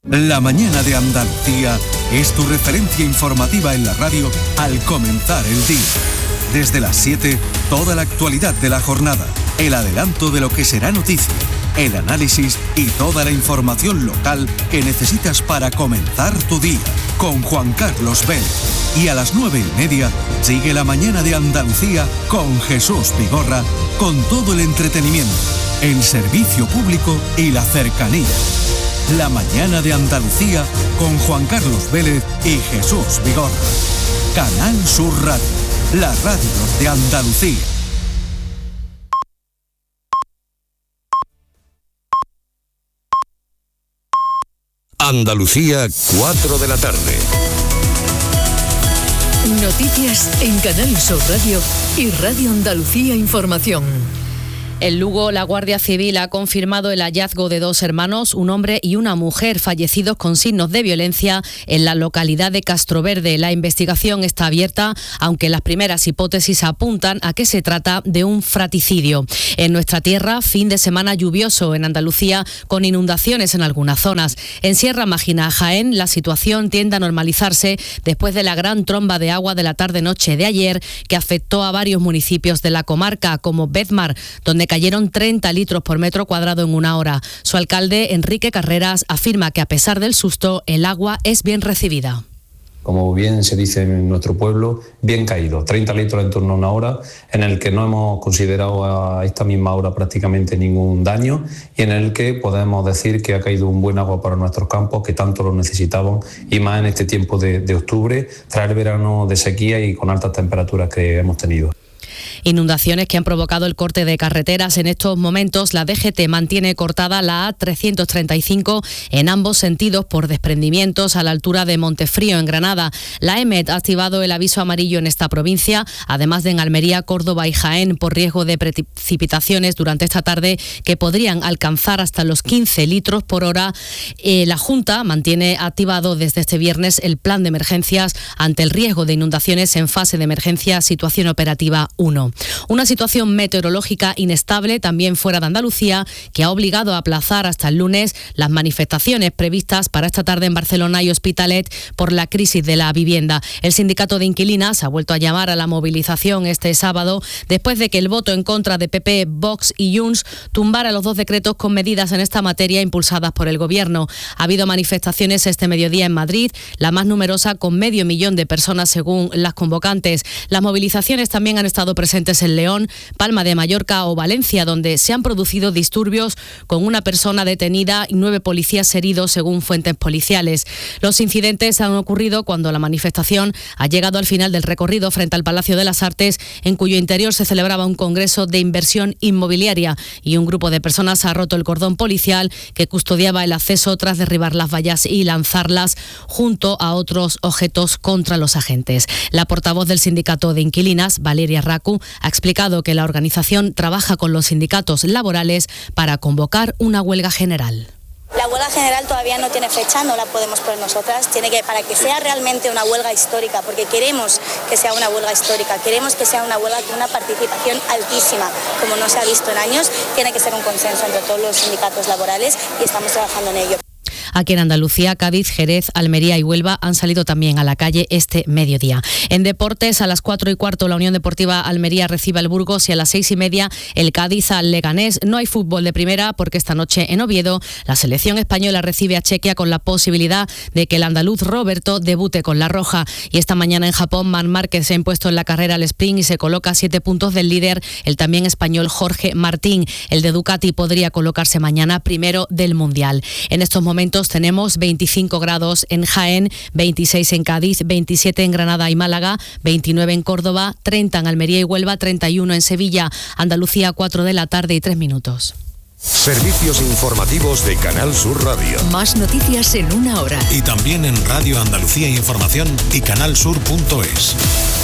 La mañana de Andalucía es tu referencia informativa en la radio al comenzar el día. Desde las 7, toda la actualidad de la jornada, el adelanto de lo que será noticia, el análisis y toda la información local que necesitas para comenzar tu día. Con Juan Carlos Vélez. Y a las 9:30 sigue la mañana de Andalucía con Jesús Vigorra, con todo el entretenimiento, el servicio público y la cercanía. La mañana de Andalucía con Juan Carlos Vélez y Jesús Vigorra. Canal Sur Radio, la radio de Andalucía. Andalucía, 4 de la tarde. Noticias en Canal Sur Radio y Radio Andalucía Información. En Lugo, la Guardia Civil ha confirmado el hallazgo de 2 hermanos, un hombre y una mujer, fallecidos con signos de violencia en la localidad de Castroverde. La investigación está abierta, aunque las primeras hipótesis apuntan a que se trata de un fraticidio. En nuestra tierra, fin de semana lluvioso en Andalucía, con inundaciones en algunas zonas. En Sierra Mágina, Jaén, la situación tiende a normalizarse después de la gran tromba de agua de la tarde-noche de ayer, que afectó a varios municipios de la comarca, como Bedmar, donde cayeron 30 litros por metro cuadrado en una hora. Su alcalde, Enrique Carreras, afirma que a pesar del susto, el agua es bien recibida. Como bien se dice en nuestro pueblo, bien caído, 30 litros en torno a una hora, en el que no hemos considerado a esta misma hora prácticamente ningún daño y en el que podemos decir que ha caído un buen agua para nuestros campos, que tanto lo necesitaban, y más en este tiempo de octubre, tras el verano de sequía y con altas temperaturas que hemos tenido. Inundaciones que han provocado el corte de carreteras. En estos momentos, la DGT mantiene cortada la A335 en ambos sentidos por desprendimientos a la altura de Montefrío, en Granada. La EMET ha activado el aviso amarillo en esta provincia, además de en Almería, Córdoba y Jaén, por riesgo de precipitaciones durante esta tarde que podrían alcanzar hasta los 15 litros por hora. La Junta mantiene activado desde este viernes el plan de emergencias ante el riesgo de inundaciones en fase de emergencia, situación operativa 1. Una situación meteorológica inestable también fuera de Andalucía, que ha obligado a aplazar hasta el lunes las manifestaciones previstas para esta tarde en Barcelona y Hospitalet por la crisis de la vivienda. El sindicato de inquilinas ha vuelto a llamar a la movilización este sábado después de que el voto en contra de PP, Vox y Junts tumbara los 2 decretos con medidas en esta materia impulsadas por el Gobierno. Ha habido manifestaciones este mediodía en Madrid, la más numerosa con 500.000 de personas según las convocantes. Las movilizaciones también han estado presentes en León, Palma de Mallorca o Valencia, donde se han producido disturbios con una persona detenida y 9 policías heridos, según fuentes policiales. Los incidentes han ocurrido cuando la manifestación ha llegado al final del recorrido frente al Palacio de las Artes, en cuyo interior se celebraba un congreso de inversión inmobiliaria, y un grupo de personas ha roto el cordón policial que custodiaba el acceso tras derribar las vallas y lanzarlas junto a otros objetos contra los agentes. La portavoz del sindicato de inquilinas, Valeria Racu, ha explicado que la organización trabaja con los sindicatos laborales para convocar una huelga general. La huelga general todavía no tiene fecha, no la podemos poner nosotras, para que sea realmente una huelga histórica, porque queremos que sea una huelga histórica, queremos que sea una huelga con una participación altísima, como no se ha visto en años. Tiene que ser un consenso entre todos los sindicatos laborales y estamos trabajando en ello. Aquí en Andalucía, Cádiz, Jerez, Almería y Huelva han salido también a la calle este mediodía. En deportes, a las 4:15 la Unión Deportiva Almería recibe al Burgos y a las 6:30 el Cádiz al Leganés. No hay fútbol de primera porque esta noche en Oviedo la selección española recibe a Chequia con la posibilidad de que el andaluz Roberto debute con la roja. Y esta mañana en Japón, Marc Márquez se ha impuesto en la carrera al sprint y se coloca a 7 puntos del líder, el también español Jorge Martín. El de Ducati podría colocarse mañana primero del Mundial. En estos momentos tenemos 25 grados en Jaén, 26 en Cádiz, 27 en Granada y Málaga, 29 en Córdoba, 30 en Almería y Huelva, 31 en Sevilla. Andalucía, 4 de la tarde y 3 minutos. Servicios informativos de Canal Sur Radio. Más noticias en una hora. Y también en Radio Andalucía Información y canalsur.es.